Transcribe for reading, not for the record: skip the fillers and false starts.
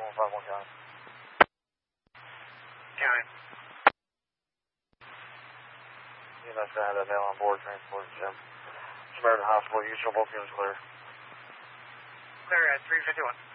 5151 County. County. EMS had that male on board, transported to Samaritan Hospital. You show both units clear. Clear at 351.